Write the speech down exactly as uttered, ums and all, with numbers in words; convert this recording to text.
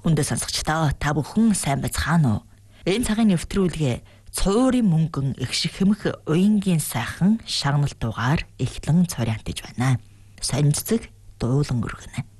Хүндэ сонсогчдоо та бүхэн сайн байцгаана уу? Энэ цагийн нэвтрүүлгээ цуурын мөнгөн ихших хэмэх уянгийн сайхан шагнал дугаар эхлэн цорьяантж байна. Сонцзэг дуулан өргөнө.